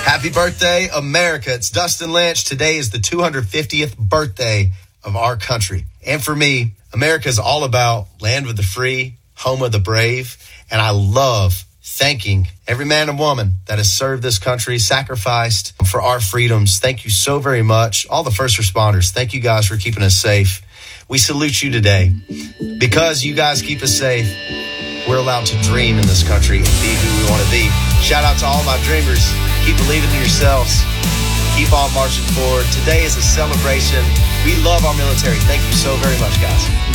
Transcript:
Happy birthday, America. It's Dustin Lynch. Today is the 250th birthday of our country. And for me, America is all about land of the free, home of the brave. And I love thanking every man and woman that has served this country, sacrificed for our freedoms. Thank you so very much. All the first responders, thank you guys for keeping us safe. We salute you today. Because you guys keep us safe, we're allowed to dream in this country and be who we want to be. Shout out to all my dreamers. Keep believing in yourselves. Keep on marching forward. Today is a celebration. We love our military. Thank you so very much, guys.